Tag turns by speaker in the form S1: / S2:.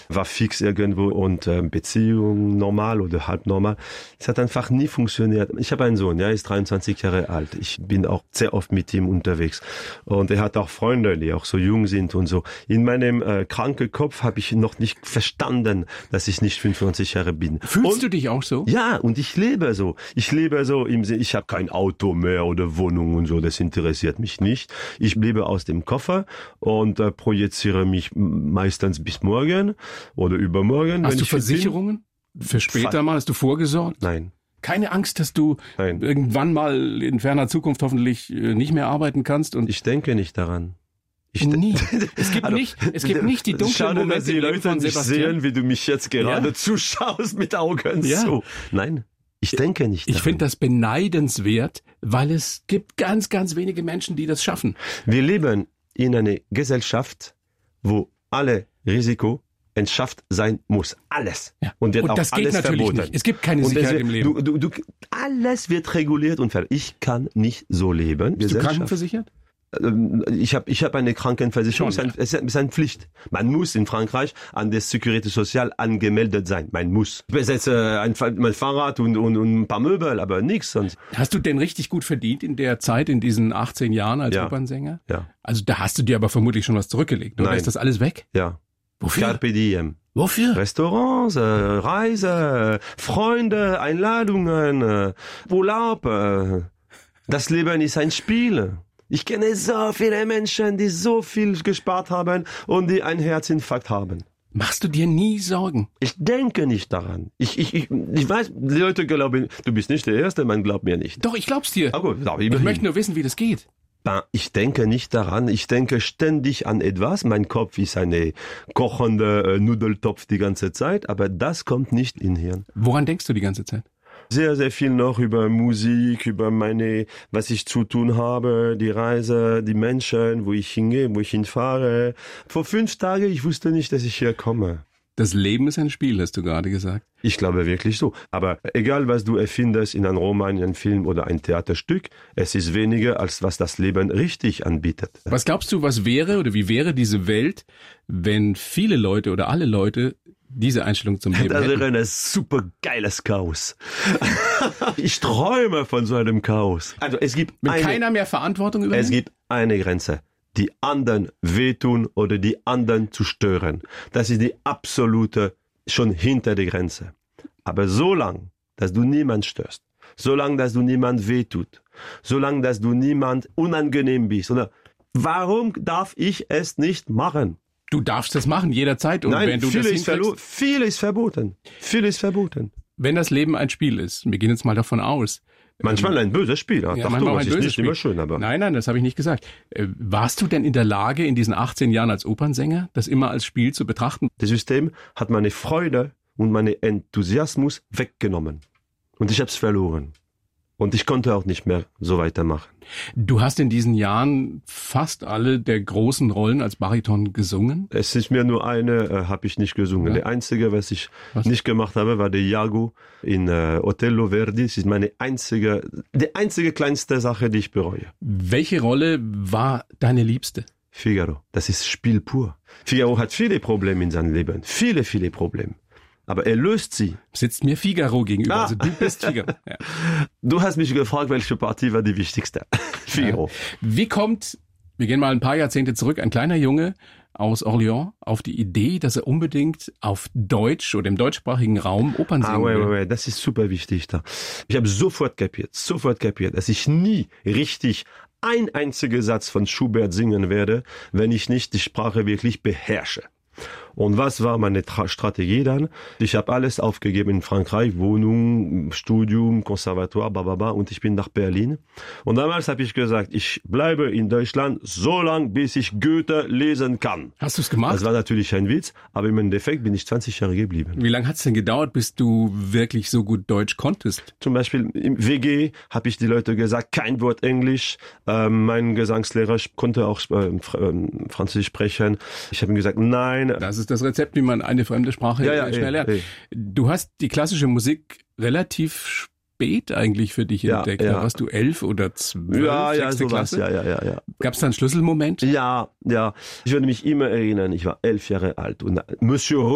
S1: war fix irgendwo und Beziehung normal oder halb normal. Es hat einfach nie funktioniert. Ich habe einen Sohn, er ist 23 Jahre alt. Ich bin auch sehr oft mit ihm unterwegs. Und er hat auch Freunde, die auch so jung sind und so. In meinem kranken Kopf habe ich noch nicht verstanden, dass ich nicht 25 Jahre bin.
S2: Fühlst du dich auch so?
S1: Ja, und ich lebe so. Ich lebe so im Sinne, ich habe kein Auto mehr oder Wohnung und so, das interessiert mich nicht. Ich lebe aus dem Koffer und projiziere mich meistens bis morgen oder übermorgen.
S2: Hast du Versicherungen für später mal? Hast du vorgesorgt?
S1: Nein.
S2: Keine Angst, dass du irgendwann mal in ferner Zukunft hoffentlich nicht mehr arbeiten kannst? Und
S1: ich denke nicht daran.
S2: Nie. Es gibt nicht die dunklen Momente,
S1: die Leute nicht sehen, wie du mich jetzt gerade zuschaust mit Augen so. Nein. Ich denke nicht daran.
S2: Ich finde das beneidenswert, weil es gibt ganz, ganz wenige Menschen, die das schaffen.
S1: Wir leben in einer Gesellschaft, wo alle Risiko entschafft sein muss. Alles.
S2: Ja.
S1: Und wird
S2: das
S1: auch
S2: geht
S1: alles
S2: natürlich
S1: verboten.
S2: nicht. Es gibt keine Sicherheit im Leben.
S1: Alles wird reguliert und fertig. Ich kann nicht so leben.
S2: Bist du krankenversichert?
S1: Ich hab eine Krankenversicherung. Es ist eine Pflicht. Man muss in Frankreich an der Sécurité Sociale angemeldet sein. Man muss. Ich besitze mein Fahrrad und ein paar Möbel, aber nichts sonst.
S2: Hast du denn richtig gut verdient in der Zeit, in diesen 18 Jahren als Opernsänger?
S1: Ja.
S2: Also da hast du dir aber vermutlich schon was zurückgelegt, oder?
S1: Nein.
S2: Ist das alles weg?
S1: Ja.
S2: Wofür?
S1: Carpe diem.
S2: Wofür?
S1: Restaurants, Reise, Freunde, Einladungen, Urlaub. Das Leben ist ein Spiel. Ich kenne so viele Menschen, die so viel gespart haben und die einen Herzinfarkt haben.
S2: Machst du dir nie Sorgen?
S1: Ich denke nicht daran. Ich weiß, die Leute glauben, du bist nicht der Erste, man glaubt mir nicht.
S2: Doch, ich glaub's dir.
S1: Ah, gut,
S2: ich möchte nur wissen, wie das geht.
S1: Ich denke nicht daran. Ich denke ständig an etwas. Mein Kopf ist eine kochende Nudeltopf die ganze Zeit, aber das kommt nicht in Hirn.
S2: Woran denkst du die ganze Zeit?
S1: Sehr, sehr viel noch über Musik, über was ich zu tun habe, die Reise, die Menschen, wo ich hingehe, wo ich hinfahre. Vor 5 Tagen, ich wusste nicht, dass ich hier komme.
S2: Das Leben ist ein Spiel, hast du gerade gesagt.
S1: Ich glaube wirklich so. Aber egal, was du erfindest in einem Roman, in einem Film oder ein Theaterstück, es ist weniger, als was das Leben richtig anbietet.
S2: Was glaubst du, was wäre oder wie wäre diese Welt, wenn viele Leute oder alle Leute diese Einstellung zum Leben hätten?
S1: Das wäre ein super geiles Chaos. Ich träume von so einem Chaos. Also es gibt
S2: wenn keiner mehr Verantwortung übernimmt?
S1: Es gibt eine Grenze. Die anderen wehtun oder die anderen zu stören. Das ist die absolute, schon hinter der Grenze. Aber solange, dass du niemand störst, solange, dass du niemand wehtut, solange, dass du niemand unangenehm bist, oder warum darf ich es nicht machen?
S2: Du darfst das machen, jederzeit. Und
S1: nein,
S2: wenn du
S1: viel ist verboten. Viel ist verboten.
S2: Wenn das Leben ein Spiel ist, wir gehen jetzt mal davon aus.
S1: Manchmal ein böses Spiel.
S2: Ja,
S1: Ach,
S2: manchmal
S1: das
S2: ein
S1: ist
S2: böses
S1: nicht
S2: Spiel.
S1: Immer schön, aber.
S2: Nein, das habe ich nicht gesagt. Warst du denn in der Lage, in diesen 18 Jahren als Opernsänger, das immer als Spiel zu betrachten?
S1: Das System hat meine Freude und meinen Enthusiasmus weggenommen. Und ich habe es verloren. Und ich konnte auch nicht mehr so weitermachen.
S2: Du hast in diesen Jahren fast alle der großen Rollen als Bariton gesungen?
S1: Es ist mir nur eine, habe ich nicht gesungen. Ja? Der einzige, was ich nicht gemacht habe, war der Iago in Otello Verdi. Das ist die einzige kleinste Sache, die ich bereue.
S2: Welche Rolle war deine Liebste?
S1: Figaro. Das ist Spiel pur. Figaro hat viele Probleme in seinem Leben. Viele, viele Probleme. Aber er löst sie.
S2: Sitzt mir Figaro gegenüber, also du bist Figaro. Ja.
S1: Du hast mich gefragt, welche Partie war die wichtigste. Figaro.
S2: Ja. Wir gehen mal ein paar Jahrzehnte zurück, ein kleiner Junge aus Orléans auf die Idee, dass er unbedingt auf Deutsch oder im deutschsprachigen Raum Opern singen will?
S1: Das ist super wichtig da. Ich habe sofort kapiert, dass ich nie richtig ein einziger Satz von Schubert singen werde, wenn ich nicht die Sprache wirklich beherrsche. Und was war meine Strategie dann? Ich habe alles aufgegeben in Frankreich, Wohnung, Studium, Konservatoire, bababa, und ich bin nach Berlin. Und damals habe ich gesagt, ich bleibe in Deutschland so lang, bis ich Goethe lesen kann.
S2: Hast du es gemacht?
S1: Das war natürlich ein Witz, aber im Endeffekt bin ich 20 Jahre geblieben.
S2: Wie lange hat es denn gedauert, bis du wirklich so gut Deutsch konntest?
S1: Zum Beispiel im WG habe ich die Leute gesagt, kein Wort Englisch. Mein Gesangslehrer konnte auch Französisch sprechen. Ich habe ihm gesagt, nein.
S2: Das ist das Rezept, wie man eine fremde Sprache schnell lernt. Du hast die klassische Musik relativ spät eigentlich für dich entdeckt. Da warst du 11 oder 12,
S1: ja,
S2: 6. Klasse?
S1: Ja.
S2: Gab es da einen Schlüsselmoment?
S1: Ja. Ich würde mich immer erinnern, ich war 11 Jahre alt und Monsieur